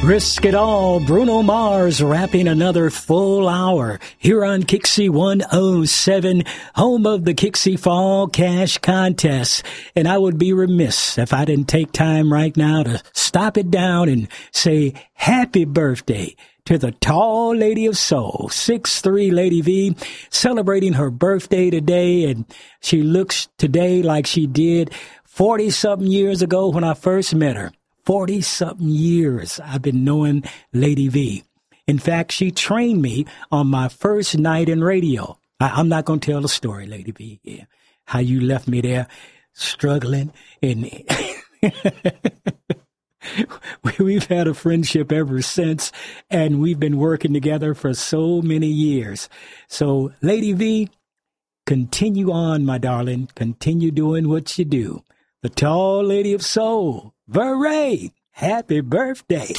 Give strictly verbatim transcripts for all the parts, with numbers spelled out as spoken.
Risk It All, Bruno Mars wrapping another full hour here on Kixie one oh seven, home of the Kixie Fall Cash Contest. And I would be remiss if I didn't take time right now to stop it down and say happy birthday to the tall lady of soul, six three Lady V, celebrating her birthday today. And she looks today like she did forty-something years ago when I first met her. forty-something years I've been knowing Lady V. In fact, she trained me on my first night in radio. I, I'm not going to tell the story, Lady V, yeah, how you left me there struggling. And we've had a friendship ever since, and we've been working together for so many years. So, Lady V, continue on, my darling. Continue doing what you do. The tall lady of soul, Veray, happy birthday.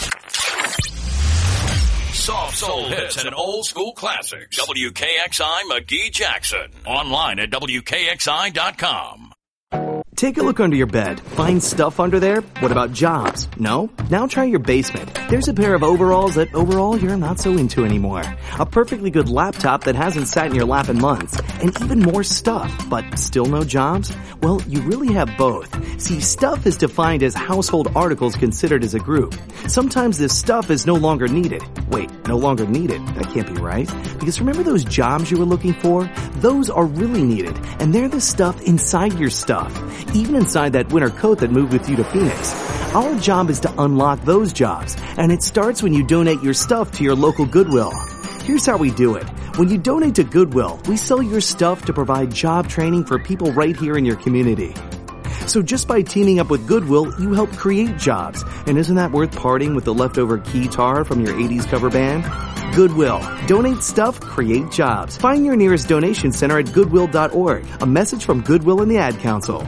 Soft soul hits and old school classics. W K X I McGee Jackson. Online at W K X I dot com. Take a look under your bed. Find stuff under there? What about jobs? No? Now try your basement. There's a pair of overalls that overall you're not so into anymore. A perfectly good laptop that hasn't sat in your lap in months. And even more stuff, but still no jobs? Well, you really have both. See, stuff is defined as household articles considered as a group. Sometimes this stuff is no longer needed. Wait, no longer needed? That can't be right. Because remember those jobs you were looking for? Those are really needed. And they're the stuff inside your stuff. Even inside that winter coat that moved with you to Phoenix. Our job is to unlock those jobs, and it starts when you donate your stuff to your local Goodwill. Here's how we do it. When you donate to Goodwill, we sell your stuff to provide job training for people right here in your community. So just by teaming up with Goodwill, you help create jobs. And isn't that worth parting with the leftover keytar from your eighties cover band? Goodwill. Donate stuff, create jobs. Find your nearest donation center at goodwill dot org. A message from Goodwill and the Ad Council.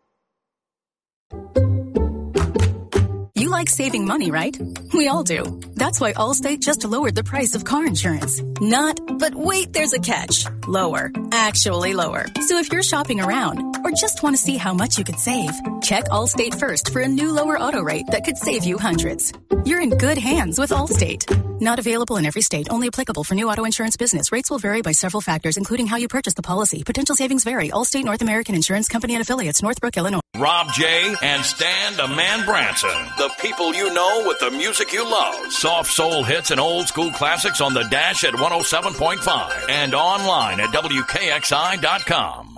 You like saving money, right? We all do. That's why Allstate just lowered the price of car insurance. Not, but wait, there's a catch. Lower. Actually lower. So if you're shopping around or just want to see how much you could save, check Allstate first for a new lower auto rate that could save you hundreds. You're in good hands with Allstate. Not available in every state. Only applicable for new auto insurance business. Rates will vary by several factors, including how you purchase the policy. Potential savings vary. Allstate North American Insurance Company and Affiliates, Northbrook, Illinois. Rob J. and Stan the Man Branson. The people you know with the music you love. Soft soul hits and old school classics on the Dash at one oh seven point five and online at W K X I dot com.